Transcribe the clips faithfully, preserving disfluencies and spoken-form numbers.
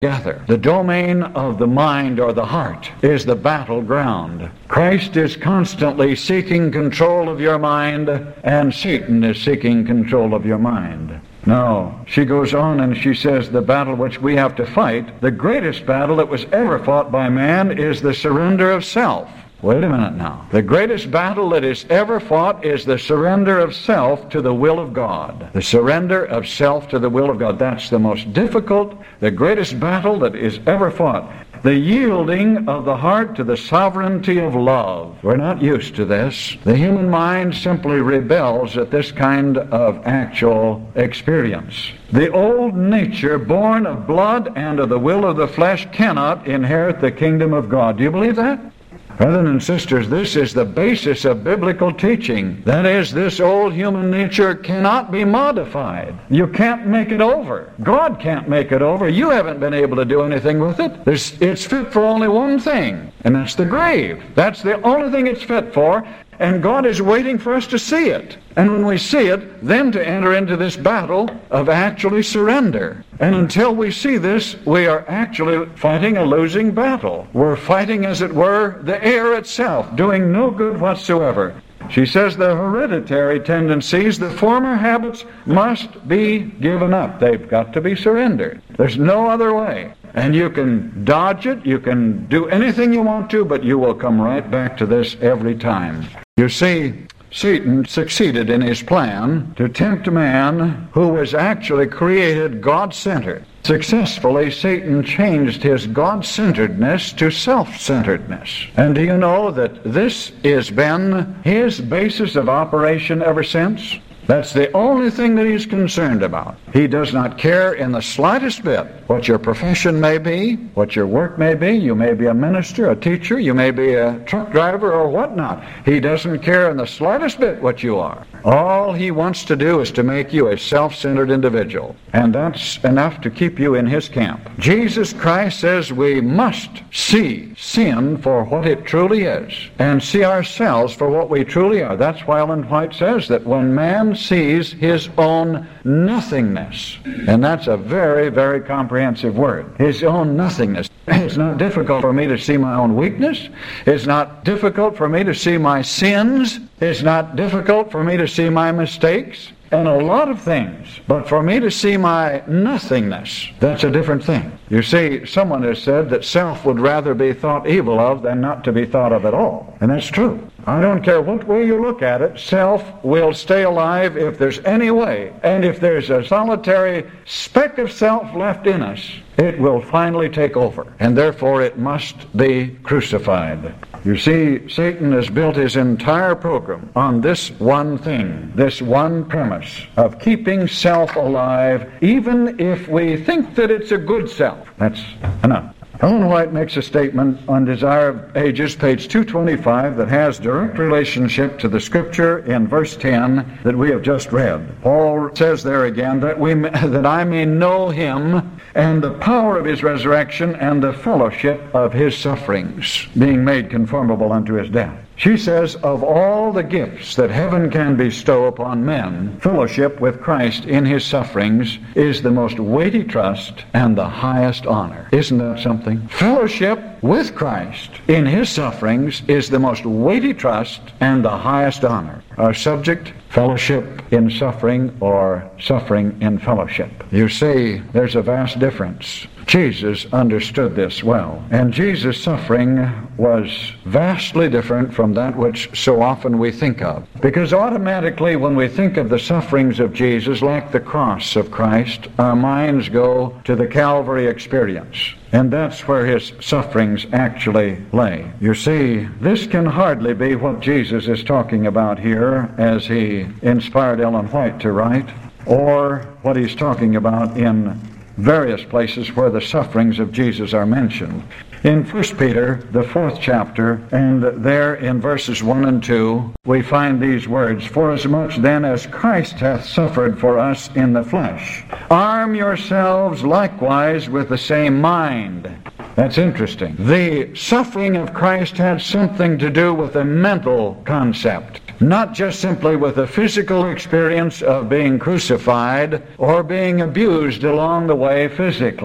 together. The domain of the mind or the heart is the battleground. Christ is constantly seeking control of your mind, and Satan is seeking control of your mind. Now, she goes on and she says the battle which we have to fight, the greatest battle that was ever fought by man, is the surrender of self. Wait a minute now. The greatest battle that is ever fought is the surrender of self to the will of God. The surrender of self to the will of God. That's the most difficult, the greatest battle that is ever fought. The yielding of the heart to the sovereignty of love. We're not used to this. The human mind simply rebels at this kind of actual experience. The old nature, born of blood and of the will of the flesh, cannot inherit the kingdom of God. Do you believe that? Brothers and sisters, this is the basis of biblical teaching. That is, this old human nature cannot be modified. You can't make it over. God can't make it over. You haven't been able to do anything with it. There's, it's fit for only one thing, and that's the grave. That's the only thing it's fit for, and God is waiting for us to see it. And when we see it, then to enter into this battle of actually surrender. And until we see this, we are actually fighting a losing battle. We're fighting, as it were, the air itself, doing no good whatsoever. She says the hereditary tendencies, the former habits, must be given up. They've got to be surrendered. There's no other way. And you can dodge it, you can do anything you want to, but you will come right back to this every time. You see, Satan succeeded in his plan to tempt man who was actually created God-centered. Successfully, Satan changed his God-centeredness to self-centeredness. And do you know that this has been his basis of operation ever since? That's the only thing that he's concerned about. He does not care in the slightest bit what your profession may be, what your work may be. You may be a minister, a teacher, you may be a truck driver or whatnot. He doesn't care in the slightest bit what you are. All he wants to do is to make you a self-centered individual. And that's enough to keep you in his camp. Jesus Christ says we must see sin for what it truly is and see ourselves for what we truly are. That's why Ellen White says that when man sees his own nothingness, and that's a very, very comprehensive word, his own nothingness. It's not difficult for me to see my own weakness. It's not difficult for me to see my sins. It's not difficult for me to see my mistakes and a lot of things. But for me to see my nothingness, that's a different thing. You see, someone has said that self would rather be thought evil of than not to be thought of at all. And that's true. I don't care what way you look at it, self will stay alive if there's any way. And if there's a solitary speck of self left in us, it will finally take over. And therefore it must be crucified. You see, Satan has built his entire program on this one thing, this one premise of keeping self alive, even if we think that it's a good self. That's enough. Ellen White makes a statement on Desire of Ages, page two twenty-five, that has direct relationship to the scripture in verse ten that we have just read. Paul says there again that we may, that I may know him and the power of his resurrection and the fellowship of his sufferings, being made conformable unto his death. She says, of all the gifts that heaven can bestow upon men, fellowship with Christ in his sufferings is the most weighty trust and the highest honor. Isn't that something? Fellowship with Christ in his sufferings is the most weighty trust and the highest honor. Our subject, fellowship in suffering or suffering in fellowship. You see, there's a vast difference. Jesus understood this well. And Jesus' suffering was vastly different from that which so often we think of. Because automatically when we think of the sufferings of Jesus, like the cross of Christ, our minds go to the Calvary experience. And that's where his sufferings actually lay. You see, this can hardly be what Jesus is talking about here as he inspired Ellen White to write, or what he's talking about in various places where the sufferings of Jesus are mentioned. In First Peter, the fourth chapter, and there in verses one and two, we find these words, forasmuch then as Christ hath suffered for us in the flesh, arm yourselves likewise with the same mind. That's interesting. The suffering of Christ had something to do with a mental concept, not just simply with the physical experience of being crucified or being abused along the way physically.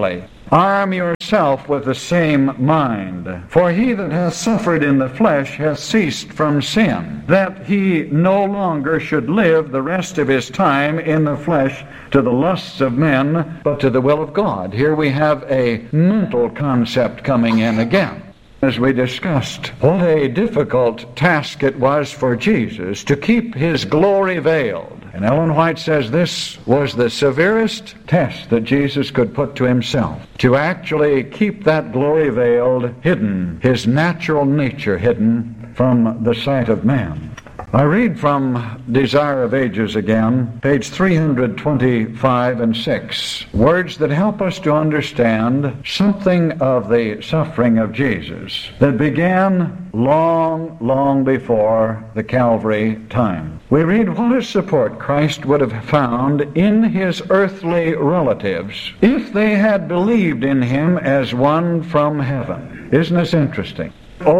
Arm yourself with the same mind. For he that hath suffered in the flesh hath ceased from sin, that he no longer should live the rest of his time in the flesh to the lusts of men, but to the will of God. Here we have a mental concept coming in again. As we discussed, what a difficult task it was for Jesus to keep his glory veiled. And Ellen White says this was the severest test that Jesus could put to himself, to actually keep that glory veiled, hidden, his natural nature hidden from the sight of man. I read from Desire of Ages again, page three twenty-five and six, words that help us to understand something of the suffering of Jesus that began long, long before the Calvary time. We read what a support Christ would have found in his earthly relatives if they had believed in him as one from heaven. Isn't this interesting?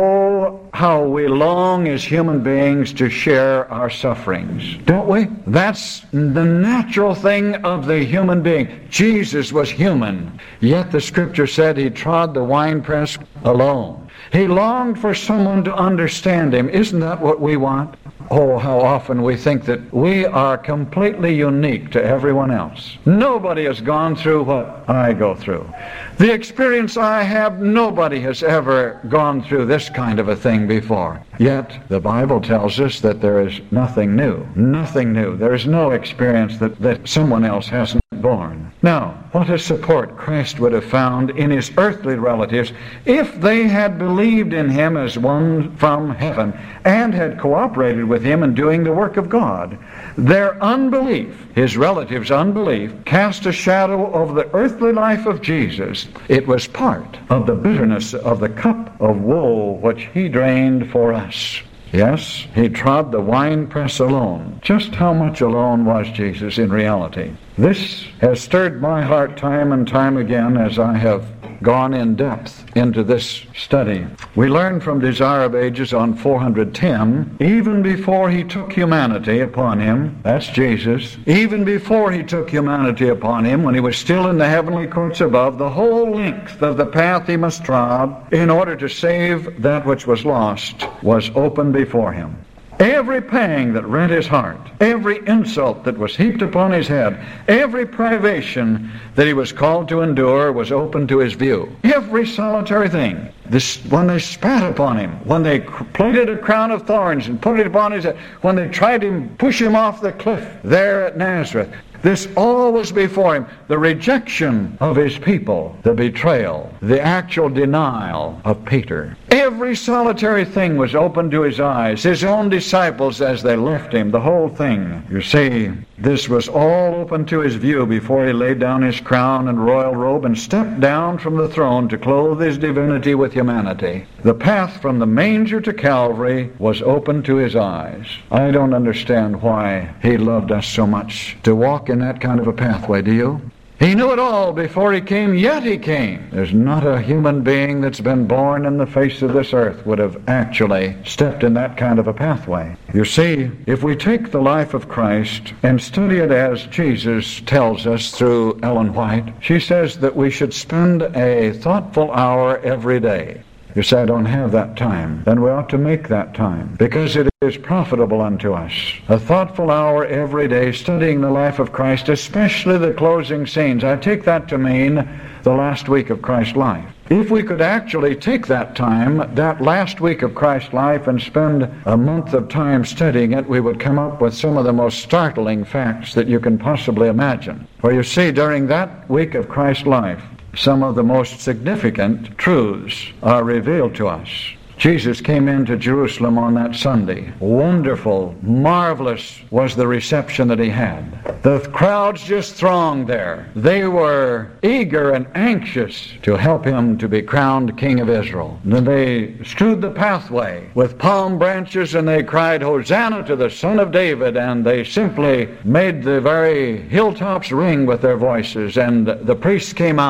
Oh, how we long as human beings to share our sufferings, don't we? That's the natural thing of the human being. Jesus was human, yet the Scripture said he trod the winepress alone. He longed for someone to understand him. Isn't that what we want? Oh, how often we think that we are completely unique to everyone else. Nobody has gone through what I go through. The experience I have, nobody has ever gone through this kind of a thing before. Yet, the Bible tells us that there is nothing new. Nothing new. There is no experience that, that someone else hasn't borne. Now, what a support Christ would have found in his earthly relatives if they had believed in him as one from heaven and had cooperated with him in doing the work of God. Their unbelief, his relatives' unbelief, cast a shadow over the earthly life of Jesus. It was part of the bitterness of the cup of woe which he drained for us. Yes, he trod the winepress alone. Just how much alone was Jesus in reality? This has stirred my heart time and time again as I have gone in depth into this study. We learn from Desire of Ages on four ten, even before he took humanity upon him, that's Jesus, even before he took humanity upon him, when he was still in the heavenly courts above, the whole length of the path he must trod in order to save that which was lost was open before him. Every pang that rent his heart, every insult that was heaped upon his head, every privation that he was called to endure was open to his view. Every solitary thing. This, when they spat upon him, when they plaited a crown of thorns and put it upon his head, when they tried to push him off the cliff there at Nazareth, this all was before him. The rejection of his people, the betrayal, the actual denial of Peter. Every solitary thing was open to his eyes. His own disciples as they left him, the whole thing. You see, this was all open to his view before he laid down his crown and royal robe and stepped down from the throne to clothe his divinity with humanity. The path from the manger to Calvary was open to his eyes. I don't understand why he loved us so much to walk in that kind of a pathway, do you? He knew it all before he came, yet he came. There's not a human being that's been born in the face of this earth would have actually stepped in that kind of a pathway. You see, if we take the life of Christ and study it as Jesus tells us through Ellen White, she says that we should spend a thoughtful hour every day. You say, I don't have that time. Then we ought to make that time, because it is profitable unto us. A thoughtful hour every day studying the life of Christ, especially the closing scenes. I take that to mean the last week of Christ's life. If we could actually take that time, that last week of Christ's life, and spend a month of time studying it, we would come up with some of the most startling facts that you can possibly imagine. For you see, during that week of Christ's life, some of the most significant truths are revealed to us. Jesus came into Jerusalem on that Sunday. Wonderful, marvelous was the reception that he had. The crowds just thronged there. They were eager and anxious to help him to be crowned King of Israel. And then they strewed the pathway with palm branches and they cried, Hosanna to the Son of David. And they simply made the very hilltops ring with their voices. And the priests came out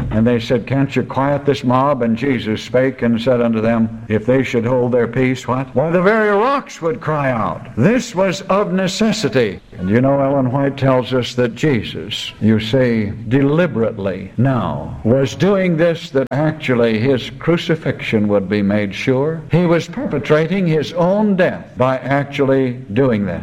And they said, can't you quiet this mob? And Jesus spake and said unto them, if they should hold their peace, what? Why, the very rocks would cry out. This was of necessity. And you know, Ellen White tells us that Jesus, you say, deliberately now, was doing this that actually his crucifixion would be made sure. He was perpetrating his own death by actually doing this.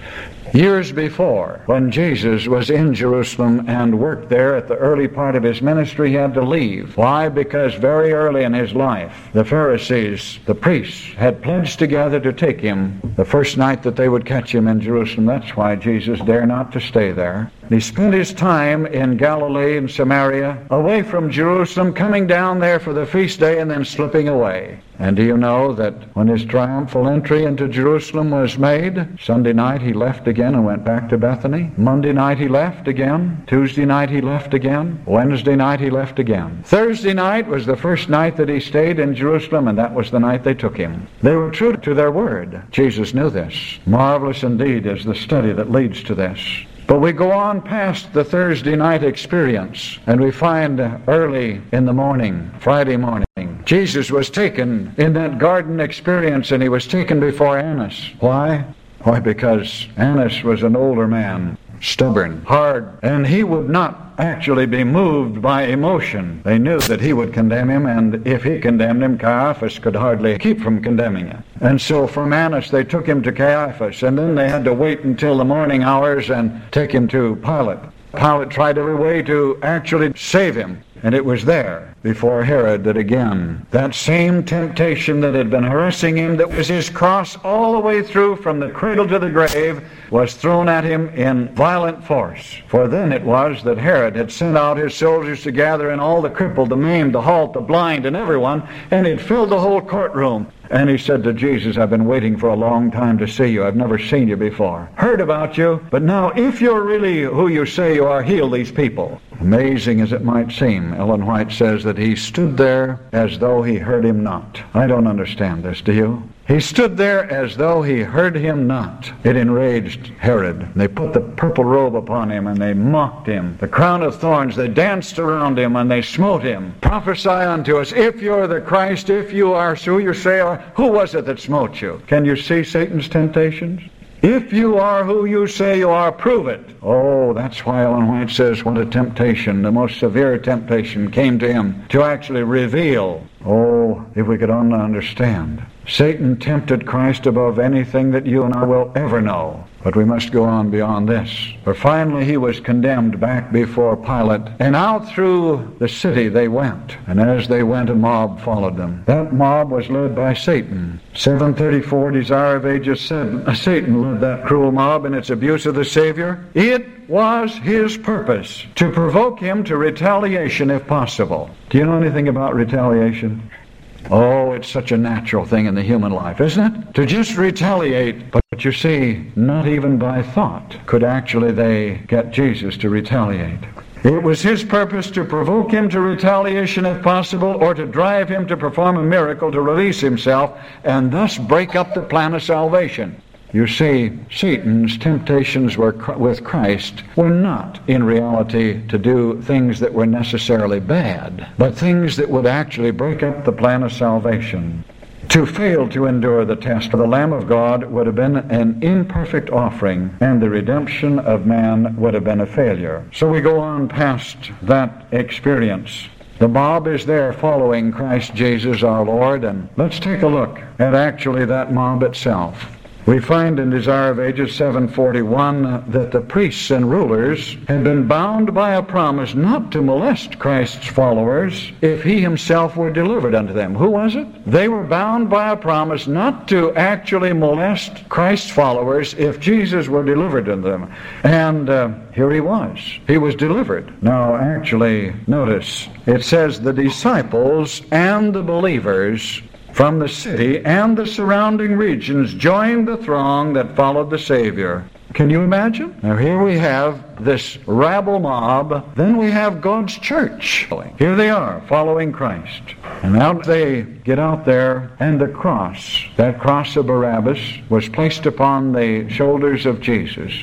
Years before, when Jesus was in Jerusalem and worked there at the early part of his ministry, he had to leave. Why? Because very early in his life, the Pharisees, the priests, had pledged together to take him the first night that they would catch him in Jerusalem. That's why Jesus dared not to stay there. He spent his time in Galilee and Samaria, away from Jerusalem, coming down there for the feast day and then slipping away. And do you know that when his triumphal entry into Jerusalem was made, Sunday night he left again and went back to Bethany. Monday night he left again. Tuesday night he left again. Wednesday night he left again. Thursday night was the first night that he stayed in Jerusalem, and that was the night they took him. They were true to their word. Jesus knew this. Marvelous indeed is the study that leads to this. But we go on past the Thursday night experience, and we find early in the morning, Friday morning, Jesus was taken in that garden experience, and he was taken before Annas. Why? Why, because Annas was an older man, stubborn, hard, and he would not actually be moved by emotion. They knew that he would condemn him, and if he condemned him, Caiaphas could hardly keep from condemning him. And so from Annas they took him to Caiaphas, and then they had to wait until the morning hours and take him to Pilate. Pilate tried every way to actually save him. And it was there, before Herod, that again, that same temptation that had been harassing him, that was his cross all the way through from the cradle to the grave, was thrown at him in violent force. For then it was that Herod had sent out his soldiers to gather in all the crippled, the maimed, the halt, the blind, and everyone, and he'd filled the whole courtroom. And he said to Jesus, I've been waiting for a long time to see you. I've never seen you before. Heard about you, but now if you're really who you say you are, heal these people. Amazing as it might seem, Ellen White says that he stood there as though he heard him not. I don't understand this, do you? He stood there as though he heard him not. It enraged Herod. They put the purple robe upon him, and they mocked him. The crown of thorns, they danced around him, and they smote him. Prophesy unto us, if you're the Christ, if you are who you say are, who was it that smote you? Can you see Satan's temptations? If you are who you say you are, prove it. Oh, that's why Ellen White says what a temptation, the most severe temptation came to him to actually reveal. Oh, if we could only understand. Satan tempted Christ above anything that you and I will ever know. But we must go on beyond this. For finally he was condemned back before Pilate, and out through the city they went. And as they went, a mob followed them. That mob was led by Satan. seven thirty-four, Desire of Ages said, Satan led that cruel mob in its abuse of the Savior. It was his purpose to provoke him to retaliation if possible. Do you know anything about retaliation? Oh, it's such a natural thing in the human life, isn't it? To just retaliate. But you see, not even by thought could actually they get Jesus to retaliate. It was his purpose to provoke him to retaliation if possible, or to drive him to perform a miracle to release himself and thus break up the plan of salvation. You see, Satan's temptations were, with Christ were not in reality to do things that were necessarily bad, but things that would actually break up the plan of salvation. To fail to endure the test of the Lamb of God would have been an imperfect offering, and the redemption of man would have been a failure. So we go on past that experience. The mob is there following Christ Jesus our Lord, and let's take a look at actually that mob itself. We find in Desire of Ages seven forty-one that the priests and rulers had been bound by a promise not to molest Christ's followers if he himself were delivered unto them. Who was it? They were bound by a promise not to actually molest Christ's followers if Jesus were delivered unto them. And uh, here he was. He was delivered. Now, actually, notice, it says the disciples and the believers from the city and the surrounding regions joined the throng that followed the Savior. Can you imagine? Now here we have this rabble mob, then we have God's church. Here they are, following Christ. And out they get out there, and the cross, that cross of Barabbas, was placed upon the shoulders of Jesus.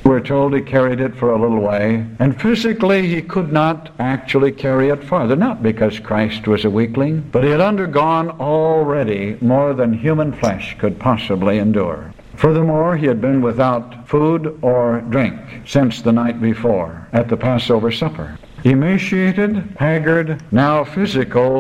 We're told he carried it for a little way, and physically he could not actually carry it farther, not because Christ was a weakling, but he had undergone already more than human flesh could possibly endure. Furthermore, he had been without food or drink since the night before at the Passover supper. Emaciated, haggard, now physical